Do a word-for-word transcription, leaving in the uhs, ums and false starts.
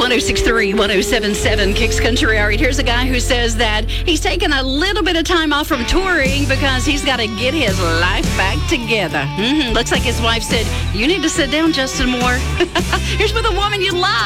oh six three, ten seventy-seven Kicks Country. All right, here's a guy who says that he's taking a little bit of time off from touring because he's got to get his life back together. Mm-hmm. Looks like his wife said, you need to sit down, Justin Moore. Here's with a woman you love.